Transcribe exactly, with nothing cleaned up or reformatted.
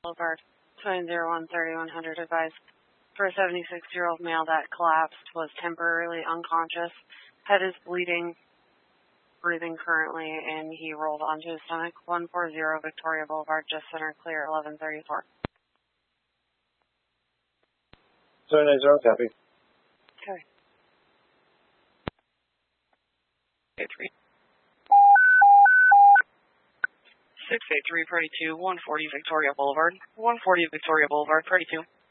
Boulevard, twin zero one thirty one hundred advised. For a seventy-six-year-old male that collapsed, was temporarily unconscious, head is bleeding, breathing currently, and he rolled onto his stomach. one forty Victoria Boulevard, just center clear, eleven thirty-four. seven nine zero, copy. Okay. eight three. six eight three, Party two, one forty Victoria Boulevard. one forty Victoria Boulevard, Party two.